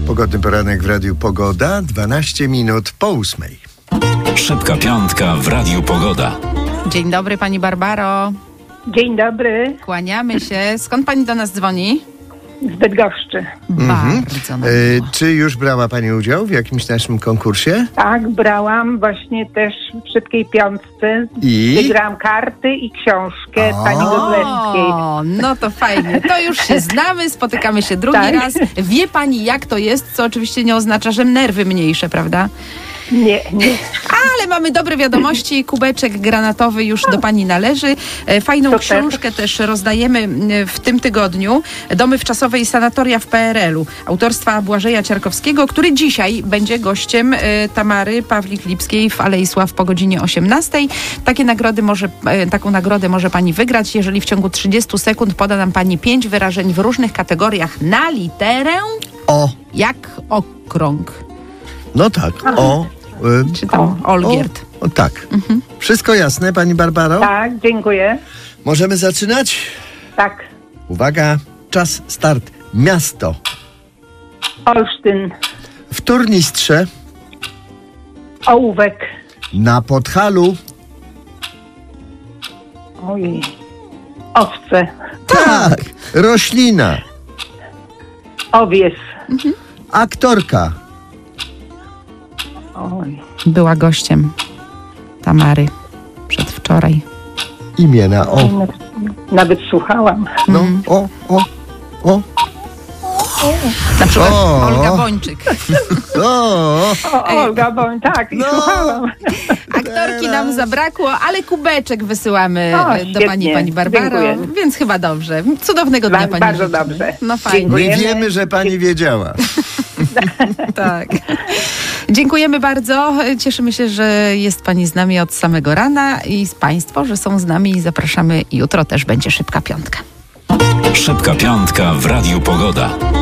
Pogodny poranek w Radiu Pogoda, 12 minut po 8. Szybka piątka w Radiu Pogoda. Dzień dobry, pani Barbaro. Dzień dobry, Kłaniamy się. Skąd pani do nas dzwoni? z Bydgoszczy. Bardzo nam miło. Czy już brała pani udział w jakimś naszym konkursie? Tak, brałam właśnie też w Szybkiej Piątce. I? Wygrałam karty i książkę pani Godlewskiej. O, no to fajnie. To już się znamy, spotykamy się drugi Tak. raz. Wie pani, jak to jest, co oczywiście nie oznacza, że nerwy mniejsze, prawda? Nie. Ale mamy dobre wiadomości. Kubeczek granatowy już do pani należy. Fajną Super. książkę też rozdajemy w tym tygodniu. Domy wczasowe i sanatoria w PRL-u. Autorstwa Błażeja Ciarkowskiego, który dzisiaj będzie gościem Tamary Pawlik-Lipskiej w Alei Sław po godzinie 18. Taką nagrodę może pani wygrać, jeżeli w ciągu 30 sekund poda nam pani 5 wyrażeń w różnych kategoriach na literę O, jak okrąg. no tak, Czy tam Olgierd. o tak. Wszystko jasne, pani Barbaro? Tak, dziękuję. Możemy zaczynać? Tak, Uwaga, czas, start. Miasto. Olsztyn, W Turnistrze. Ołówek, Na Podhalu. ojej, Owce, Tak. Roślina. Owies, Aktorka. oj, Była gościem Tamary przedwczoraj. Imiena. O, nawet słuchałam. no, o. Na przykład O. Olga Bończyk. Olga Boń, tak, i słuchałam. Aktorki nam zabrakło, ale kubeczek wysyłamy O, do pani świetnie. Barbaro, Dziękuję. więc chyba dobrze. Cudownego dnia pani Bardzo życzymy. dobrze. No fajnie. Dziękuję. My wiemy, że pani wiedziała. Tak. Dziękujemy bardzo. Cieszymy się, że jest pani z nami od samego rana i z państwo, że są z nami i zapraszamy. Jutro też będzie Szybka Piątka. Szybka piątka w Radiu Pogoda.